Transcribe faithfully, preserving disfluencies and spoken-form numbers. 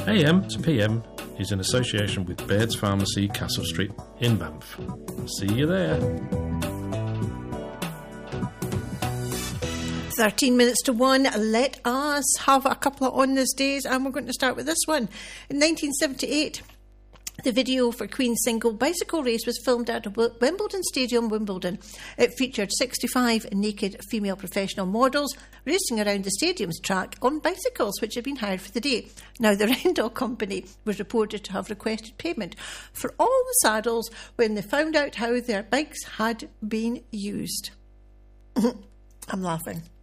A M to P M is in association with Baird's Pharmacy, Castle Street in Banff. See you there. thirteen minutes to one. Let us have a couple of on this days, and we're going to start with this one. In nineteen seventy-eight, the video for Queen's single Bicycle Race was filmed at Wimbledon Stadium, Wimbledon. It featured sixty-five naked female professional models racing around the stadium's track on bicycles, which had been hired for the day. Now, the rental company was reported to have requested payment for all the saddles when they found out how their bikes had been used. I'm laughing.